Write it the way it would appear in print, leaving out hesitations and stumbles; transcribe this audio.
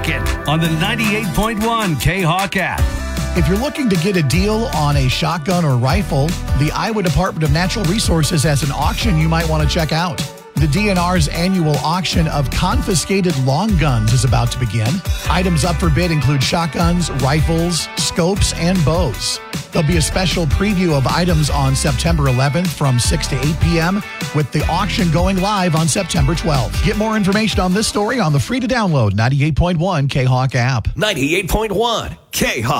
22nd on the 98.1 K-Hawk app. If you're looking to get a deal on a shotgun or rifle, the Iowa Department of Natural Resources has an auction you might want to check out. The DNR's annual auction of confiscated long guns is about to begin. Items up for bid include shotguns, rifles, scopes, and bows. There'll be a special preview of items on September 11th from 6 to 8 p.m. with the auction going live on September 12th. Get more information on this story on the free-to-download 98.1 K-Hawk app. 98.1 K-Hawk.